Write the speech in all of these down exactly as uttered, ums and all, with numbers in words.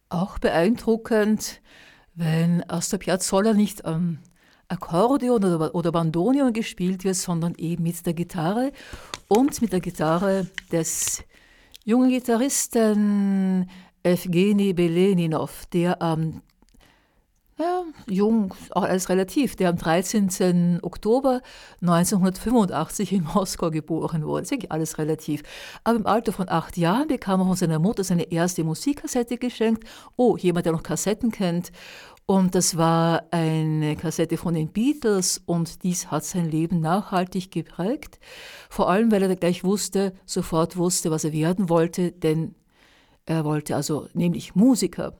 Auch beeindruckend, wenn Astor Piazzolla nicht am Akkordeon oder, oder Bandonion gespielt wird, sondern eben mit der Gitarre und mit der Gitarre des jungen Gitarristen Evgeny Beleninov, der am ja, jung, auch alles relativ, der am dreizehnten Oktober neunzehnhundertfünfundachtzig in Moskau geboren wurde. Das ist wirklich alles relativ. Aber im Alter von acht Jahren bekam er von seiner Mutter seine erste Musikkassette geschenkt. Oh, jemand, der noch Kassetten kennt. Und das war eine Kassette von den Beatles und dies hat sein Leben nachhaltig geprägt. Vor allem, weil er gleich wusste, sofort wusste, was er werden wollte, denn er wollte also nämlich Musiker.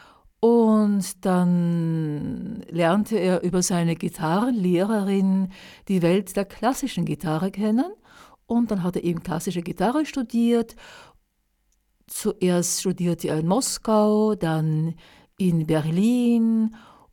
Und dann lernte er über seine Gitarrenlehrerin die Welt der klassischen Gitarre kennen. Und dann hat er eben klassische Gitarre studiert. Zuerst studierte er in Moskau, dann in Berlin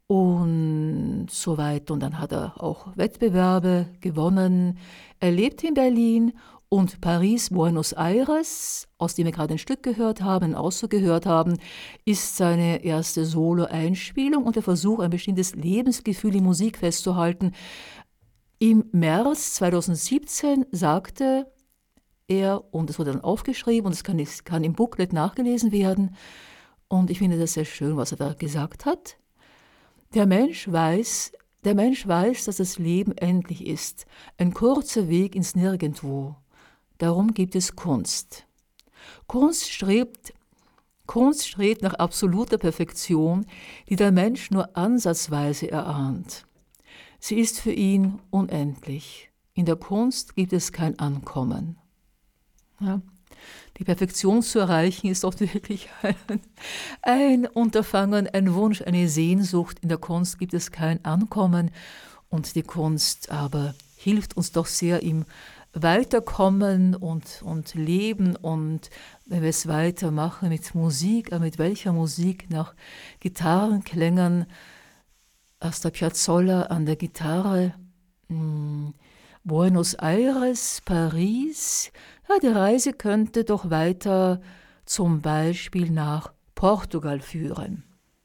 und so weiter. Und dann hat er auch Wettbewerbe gewonnen. Er lebte in Berlin. Und Paris, Buenos Aires, aus dem wir gerade ein Stück gehört haben, ein Auszug gehört haben, ist seine erste Solo-Einspielung und der Versuch, ein bestimmtes Lebensgefühl in Musik festzuhalten. Im März zweitausendsiebzehn sagte er, und es wurde dann aufgeschrieben und es kann, es kann im Booklet nachgelesen werden, und ich finde das sehr schön, was er da gesagt hat. Der Mensch weiß, der Mensch weiß, dass das Leben endlich ist, ein kurzer Weg ins Nirgendwo. Darum gibt es Kunst. Kunst strebt, Kunst strebt nach absoluter Perfektion, die der Mensch nur ansatzweise erahnt. Sie ist für ihn unendlich. In der Kunst gibt es kein Ankommen. Ja. Die Perfektion zu erreichen ist oft wirklich ein, ein Unterfangen, ein Wunsch, eine Sehnsucht. In der Kunst gibt es kein Ankommen und die Kunst aber hilft uns doch sehr im Weiterkommen und, und Leben und wenn wir es weitermachen mit Musik, aber mit welcher Musik nach Gitarrenklängen, Astor Piazzolla an der Gitarre, mh, Buenos Aires, Paris, ja, die Reise könnte doch weiter zum Beispiel nach Portugal führen.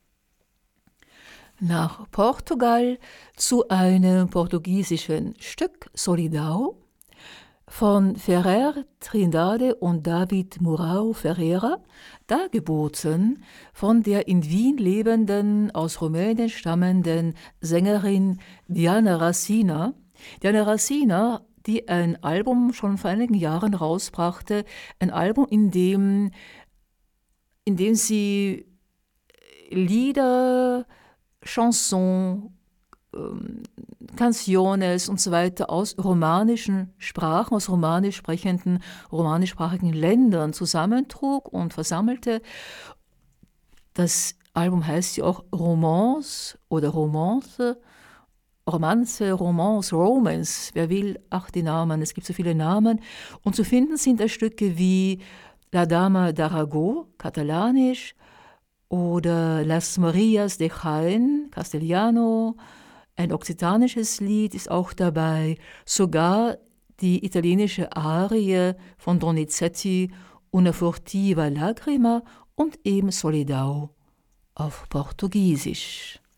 Nach Portugal zu einem portugiesischen Stück, Solidão, von Ferrer Trindade und David Murao Ferreira, dargeboten von der in Wien lebenden, aus Rumänien stammenden Sängerin Diana Rasina. Diana Rasina, die ein Album schon vor einigen Jahren rausbrachte, ein Album, in dem, in dem sie Lieder, Chansons, ähm, Canciones und so weiter aus romanischen Sprachen, aus romanisch sprechenden, romanischsprachigen Ländern zusammentrug und versammelte. Das Album heißt ja auch Romance oder Romance, Romanze, Romance, Romance, wer will, ach die Namen, es gibt so viele Namen. Und zu finden sind da Stücke wie La Dama d'Arago, katalanisch, oder Las Marias de Jaén, Castellano, ein okzitanisches Lied ist auch dabei, sogar die italienische Arie von Donizetti, Una furtiva lagrima und eben Solidão auf Portugiesisch.